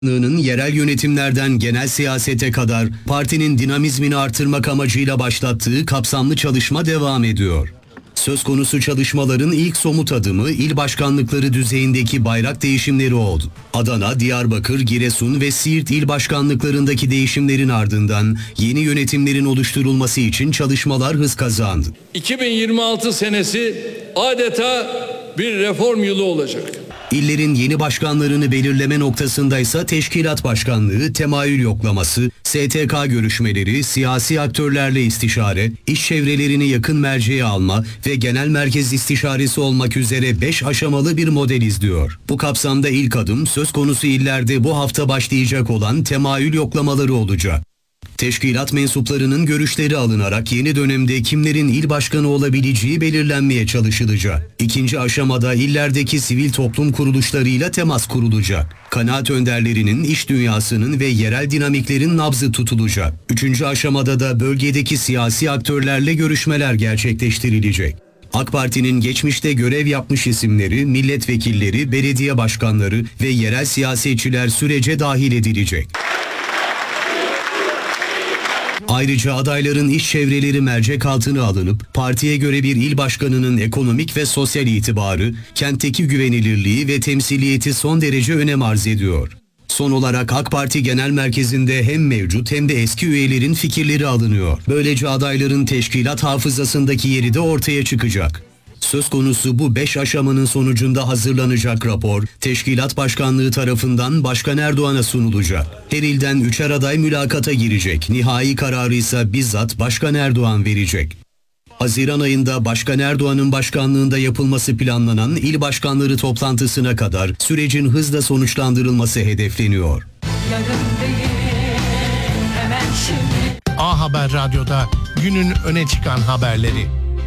Yerel yönetimlerden genel siyasete kadar partinin dinamizmini artırmak amacıyla başlattığı kapsamlı çalışma devam ediyor. Söz konusu çalışmaların ilk somut adımı il başkanlıkları düzeyindeki bayrak değişimleri oldu. Adana, Diyarbakır, Giresun ve Siirt il başkanlıklarındaki değişimlerin ardından yeni yönetimlerin oluşturulması için çalışmalar hız kazandı. 2026 senesi adeta bir reform yılı olacak. İllerin yeni başkanlarını belirleme noktasındaysa teşkilat başkanlığı, temayül yoklaması, STK görüşmeleri, siyasi aktörlerle istişare, iş çevrelerini yakın merceğe alma ve genel merkez istişaresi olmak üzere 5 aşamalı bir model izliyor. Bu kapsamda ilk adım söz konusu illerde bu hafta başlayacak olan temayül yoklamaları olacak. Teşkilat mensuplarının görüşleri alınarak yeni dönemde kimlerin il başkanı olabileceği belirlenmeye çalışılacak. İkinci aşamada illerdeki sivil toplum kuruluşlarıyla temas kurulacak. Kanaat önderlerinin, iş dünyasının ve yerel dinamiklerin nabzı tutulacak. Üçüncü aşamada da bölgedeki siyasi aktörlerle görüşmeler gerçekleştirilecek. AK Parti'nin geçmişte görev yapmış isimleri, milletvekilleri, belediye başkanları ve yerel siyasetçiler sürece dahil edilecek. Ayrıca adayların iş çevreleri mercek altına alınıp partiye göre bir il başkanının ekonomik ve sosyal itibarı, kentteki güvenilirliği ve temsiliyeti son derece önem arz ediyor. Son olarak AK Parti Genel Merkezi'nde hem mevcut hem de eski üyelerin fikirleri alınıyor. Böylece adayların teşkilat hafızasındaki yeri de ortaya çıkacak. Söz konusu bu 5 aşamanın sonucunda hazırlanacak rapor, Teşkilat Başkanlığı tarafından Başkan Erdoğan'a sunulacak. Her ilden 3'er aday mülakata girecek. Nihai kararı ise bizzat Başkan Erdoğan verecek. Haziran ayında Başkan Erdoğan'ın başkanlığında yapılması planlanan il başkanları toplantısına kadar sürecin hızla sonuçlandırılması hedefleniyor. A Haber Radyo'da günün öne çıkan haberleri.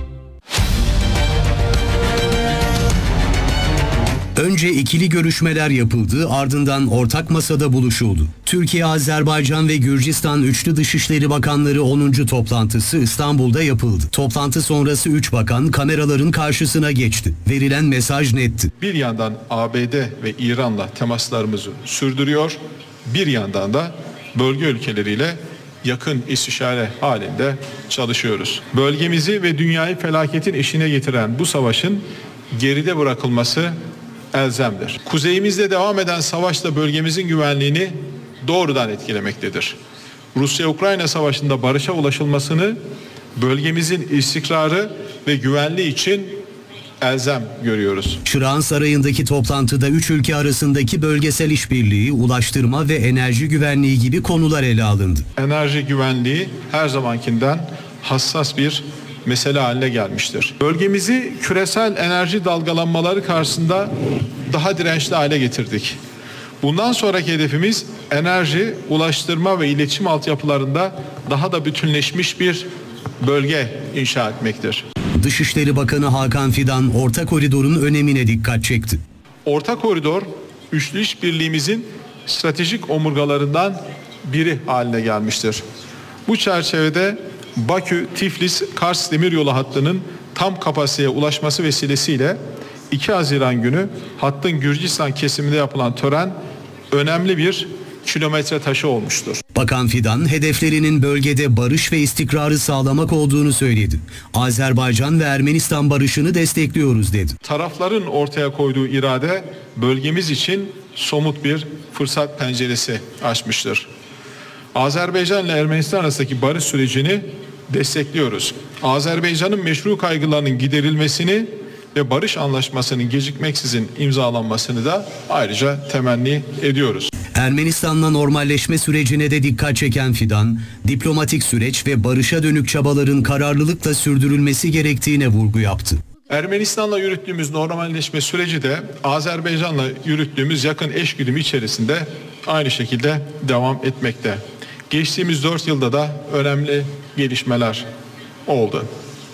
Önce ikili görüşmeler yapıldı, ardından ortak masada buluşuldu. Türkiye, Azerbaycan ve Gürcistan Üçlü Dışişleri Bakanları 10. toplantısı İstanbul'da yapıldı. Toplantı sonrası 3 bakan kameraların karşısına geçti. Verilen mesaj netti. Bir yandan ABD ve İran'la temaslarımızı sürdürüyor, bir yandan da bölge ülkeleriyle yakın istişare halinde çalışıyoruz. Bölgemizi ve dünyayı felaketin eşiğine getiren bu savaşın geride bırakılması elzemdir. Kuzeyimizde devam eden savaş da bölgemizin güvenliğini doğrudan etkilemektedir. Rusya-Ukrayna savaşında barışa ulaşılmasını bölgemizin istikrarı ve güvenliği için elzem görüyoruz. Çırağan Sarayı'ndaki toplantıda 3 ülke arasındaki bölgesel işbirliği, ulaştırma ve enerji güvenliği gibi konular ele alındı. Enerji güvenliği her zamankinden hassas bir mesele haline gelmiştir. Bölgemizi küresel enerji dalgalanmaları karşısında daha dirençli hale getirdik. Bundan sonraki hedefimiz enerji, ulaştırma ve iletişim altyapılarında daha da bütünleşmiş bir bölge inşa etmektir. Dışişleri Bakanı Hakan Fidan Orta Koridor'un önemine dikkat çekti. Orta Koridor, üçlü işbirliğimizin stratejik omurgalarından biri haline gelmiştir. Bu çerçevede Bakü-Tiflis-Kars demiryolu hattının tam kapasiteye ulaşması vesilesiyle 2 Haziran günü hattın Gürcistan kesiminde yapılan tören önemli bir kilometre taşı olmuştur. Bakan Fidan hedeflerinin bölgede barış ve istikrarı sağlamak olduğunu söyledi. Azerbaycan ve Ermenistan barışını destekliyoruz dedi. Tarafların ortaya koyduğu irade bölgemiz için somut bir fırsat penceresi açmıştır. Azerbaycan ile Ermenistan arasındaki barış sürecini destekliyoruz. Azerbaycan'ın meşru kaygılarının giderilmesini ve barış anlaşmasının gecikmeksizin imzalanmasını da ayrıca temenni ediyoruz. Ermenistan'la normalleşme sürecine de dikkat çeken Fidan, diplomatik süreç ve barışa dönük çabaların kararlılıkla sürdürülmesi gerektiğine vurgu yaptı. Ermenistan'la yürüttüğümüz normalleşme süreci de Azerbaycan'la yürüttüğümüz yakın eşgüdüm içerisinde aynı şekilde devam etmekte. Geçtiğimiz 4 yılda da önemli gelişmeler oldu.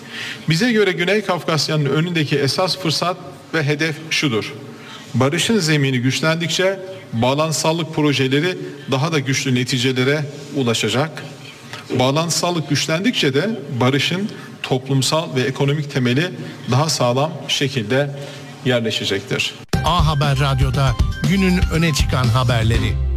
Bize göre Güney Kafkasya'nın önündeki esas fırsat ve hedef şudur. Barışın zemini güçlendikçe bağlantısallık projeleri daha da güçlü neticelere ulaşacak. Bağlantısallık güçlendikçe de barışın toplumsal ve ekonomik temeli daha sağlam şekilde yerleşecektir. A Haber Radyo'da günün öne çıkan haberleri.